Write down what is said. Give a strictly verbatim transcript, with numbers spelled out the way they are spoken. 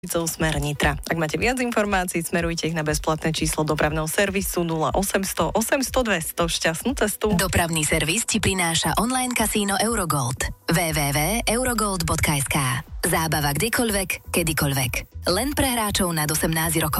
smer Nitra. Ak máte viac informácií, smerujte ich na bezplatné číslo dopravného servisu nula osemsto osemsto dvesto. Šťastnú cestu. Dopravný servis ti prináša online kasíno Eurogold. w w w bodka eurogold bodka es ká. Zábava kdekoľvek, kedykoľvek. Len pre hráčov nad osemnásť rokov.